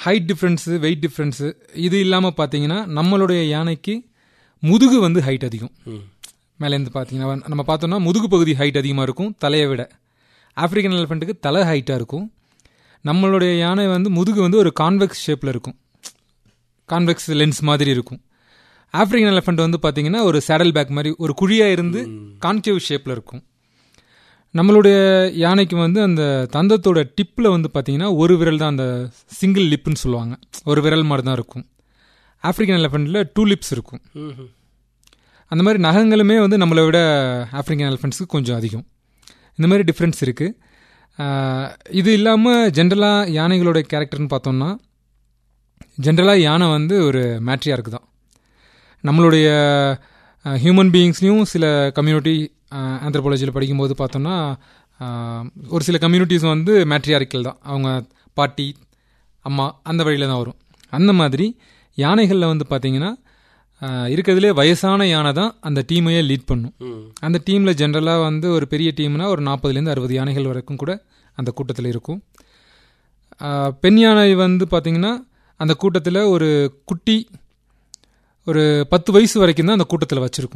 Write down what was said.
Height difference, wait difference இது இல்லாமல் பார்த்தீங்கன்னா நம்மளுடைய யானைக்கு முதுகு வந்து ஹைட் அதிகம். மேலேருந்து பார்த்தீங்கன்னா நம்ம பார்த்தோம்னா முதுகு பகுதி ஹைட் அதிகமாக இருக்கும் தலையை விட. ஆஃப்ரிக்கன் எலிஃபெண்ட்டுக்கு தலை ஹைட்டாக இருக்கும். நம்மளுடைய யானை வந்து முதுகு வந்து ஒரு கான்வெக்ஸ் ஷேப்பில் இருக்கும், கான்வெக்ஸ் லென்ஸ் மாதிரி இருக்கும். ஆஃப்ரிக்கன் எலிஃபெண்ட் வந்து பார்த்தீங்கன்னா ஒரு சேடல் பேக் மாதிரி ஒரு குழியாக இருந்து கான்கேவ் ஷேப்பில் இருக்கும். நம்மளுடைய யானைக்கு வந்து அந்த தந்தத்தோட டிப்பில் வந்து பார்த்தீங்கன்னா ஒரு விரல் தான், அந்த சிங்கிள் லிப்புன்னு சொல்லுவாங்க, ஒரு விரல் மாதிரி தான் இருக்கும். ஆஃப்ரிக்கன் எலிஃபெண்ட்டில் 2 லிப்ஸ் இருக்கும். அந்த மாதிரி நகங்களுமே வந்து நம்மளை விட ஆஃப்ரிக்கன் எலிஃபெண்ட்ஸுக்கு கொஞ்சம் அதிகம். இந்த மாதிரி டிஃப்ரென்ஸ் இருக்குது. இது இல்லாமல் ஜென்ரலாக யானைகளோட கேரக்டர்னு பார்த்தோம்னா, ஜென்ரலாக யானை வந்து ஒரு மேட்ரியார்க்கு தான். நம்மளுடைய ஹியூமன் பீயிங்ஸ்லையும் சில கம்யூனிட்டி ஆந்த்ரோபாலஜியில் படிக்கும்போது பார்த்தோம்னா ஒரு சில கம்யூனிட்டிஸ் வந்து மேட்ரியார்க்கல் தான், அவங்க பாட்டி அம்மா அந்த வழியில் தான் வரும். அந்த மாதிரி யானைகளில் வந்து பார்த்தீங்கன்னா இருக்கிறதுலே வயசான யானை தான் அந்த டீமையே லீட் பண்ணும். அந்த டீமில் ஜென்ரலாக வந்து ஒரு பெரிய டீம்னா ஒரு 40லேருந்து 60 யானைகள் வரைக்கும் கூட அந்த கூட்டத்தில் இருக்கும். பெண் யானை வந்து பார்த்திங்கன்னா அந்த கூட்டத்தில் ஒரு குட்டி ஒரு 10 வயசு வரைக்கும் தான் அந்த கூட்டத்தில் வச்சுருக்கும்.